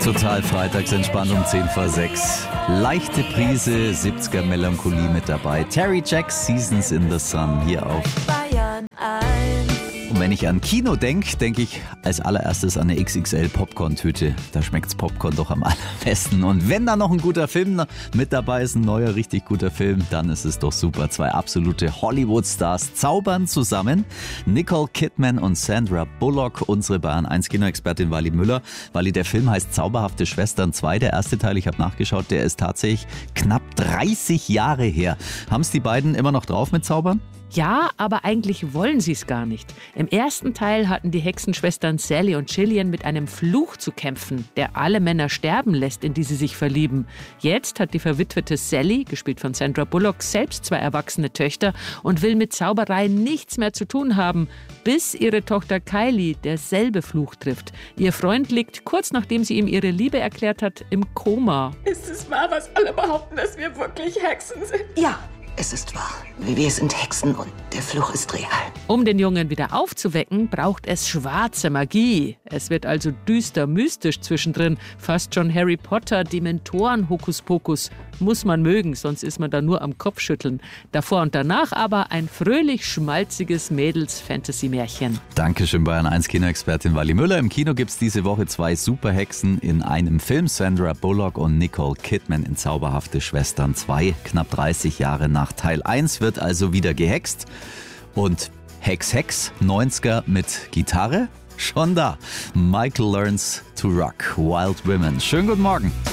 Total freitagsentspannt um 10 vor 6. Leichte Prise 70er Melancholie mit dabei. Terry Jacks Seasons in the Sun hier auf Bayern 1. Und wenn ich an Kino denke, denke ich als allererstes an eine XXL Popcorn-Tüte. Da schmeckt's Popcorn doch am allerbesten. Und wenn da noch ein guter Film mit dabei ist, ein neuer, richtig guter Film, dann ist es doch super. Zwei absolute Hollywood-Stars zaubern zusammen. Nicole Kidman und Sandra Bullock, unsere Bayern 1 Kinoexpertin Wally Müller. Wally, der Film heißt Zauberhafte Schwestern 2. Der erste Teil, ich habe nachgeschaut, der ist tatsächlich knapp 30 Jahre her. Haben es die beiden immer noch drauf mit Zaubern? Ja, aber eigentlich wollen sie es gar nicht. Im ersten Teil hatten die Hexenschwestern Sally und Gillian mit einem Fluch zu kämpfen, der alle Männer sterben lässt, in die sie sich verlieben. Jetzt hat die verwitwete Sally, gespielt von Sandra Bullock, selbst 2 erwachsene Töchter und will mit Zauberei nichts mehr zu tun haben, bis ihre Tochter Kylie derselbe Fluch trifft. Ihr Freund liegt, kurz nachdem sie ihm ihre Liebe erklärt hat, im Koma. Ist es wahr, was alle behaupten, dass wir wirklich Hexen sind? Ja, es ist wahr. Wir sind Hexen und der Fluch ist real. Um den Jungen wieder aufzuwecken, braucht es schwarze Magie. Es wird also düster mystisch zwischendrin. Fast schon Harry Potter, Dementoren, Hokuspokus. Muss man mögen, sonst ist man da nur am Kopfschütteln. Davor und danach aber ein fröhlich schmalziges Mädels-Fantasy-Märchen. Dankeschön, Bayern 1 Kinoexpertin Wally Müller. Im Kino gibt es diese Woche 2 Superhexen in einem Film. Sandra Bullock und Nicole Kidman in Zauberhafte Schwestern 2. Knapp 30 Jahre nach Teil 1 wird also wieder gehext. Und Hex, 90er mit Gitarre, schon da. Michael Learns to Rock, Wild Women. Schönen guten Morgen.